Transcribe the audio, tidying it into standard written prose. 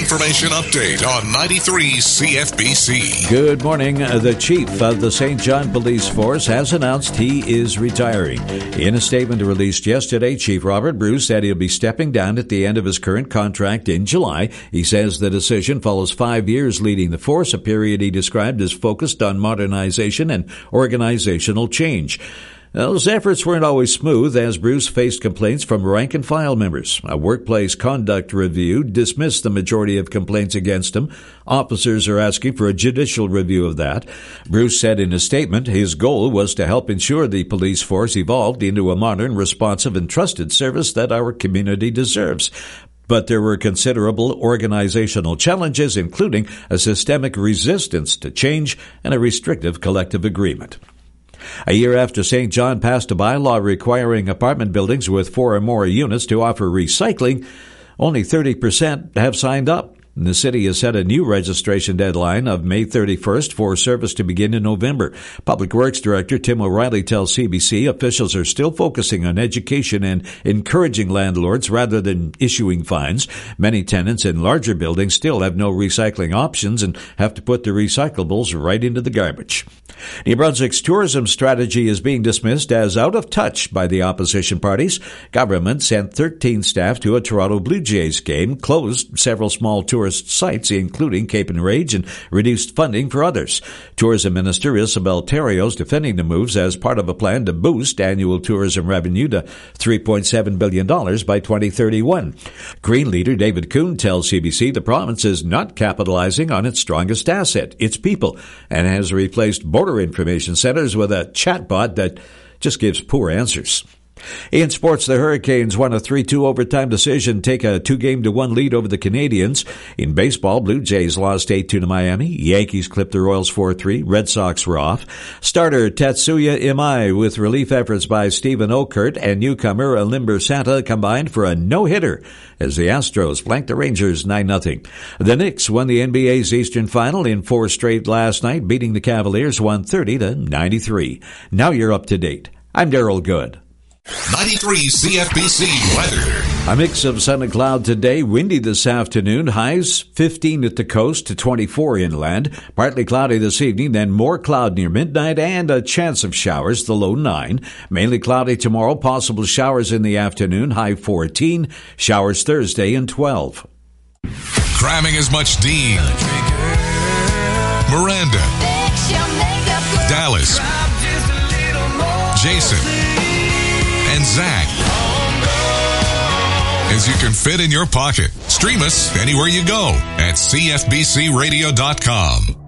information update on 93 CFBC. Good morning. The chief of the St. John Police Force has announced he is retiring. In a statement released yesterday, Chief Robert Bruce said he'll be stepping down at the end of his current contract in July. He says the decision follows 5 years leading the force, a period he described as focused on modernization and organizational change. Those efforts weren't always smooth, as Bruce faced complaints from rank-and-file members. A workplace conduct review dismissed the majority of complaints against him. Officers are asking for a judicial review of that. Bruce said in a statement his goal was to help ensure the police force evolved into a modern, responsive, and trusted service that our community deserves. But there were considerable organizational challenges, including a systemic resistance to change and a restrictive collective agreement. A year after St. John passed a bylaw requiring apartment buildings with 4 or more units to offer recycling, only 30% have signed up. The city has set a new registration deadline of May 31st for service to begin in November. Public Works Director Tim O'Reilly tells CBC officials are still focusing on education and encouraging landlords rather than issuing fines. Many tenants in larger buildings still have no recycling options and have to put their recyclables right into the garbage. New Brunswick's tourism strategy is being dismissed as out of touch by the opposition parties. Government sent 13 staff to a Toronto Blue Jays game, closed several small tourist sites, including Cape and Rage, and reduced funding for others. Tourism Minister Isabel Terrios defending the moves as part of a plan to boost annual tourism revenue to $3.7 billion by 2031. Green leader David Kuhn tells CBC the province is not capitalizing on its strongest asset, its people, and has replaced border information centers with a chatbot that just gives poor answers. In sports, the Hurricanes won a 3-2 overtime decision, take a 2-1 lead over the Canadians. In baseball, Blue Jays lost 8-2 to Miami. Yankees clipped the Royals 4-3. Red Sox were off. Starter Tetsuya Imai with relief efforts by Stephen Okert and newcomer Alimber Santa combined for a no-hitter as the Astros blanked the Rangers 9-0. The Knicks won the NBA's Eastern Final in 4 straight last night, beating the Cavaliers 130-93. Now you're up to date. I'm Daryl Good. 93 CFBC weather. A mix of sun and cloud today. Windy this afternoon. Highs 15 at the coast to 24 inland. Partly cloudy this evening, then more cloud near midnight and a chance of showers, the low 9. Mainly cloudy tomorrow. Possible showers in the afternoon. High 14. Showers Thursday and 12. Cramming as much Dean, Miranda, Dallas, Jason, and Zach as you can fit in your pocket. Stream us anywhere you go at cfbcradio.com.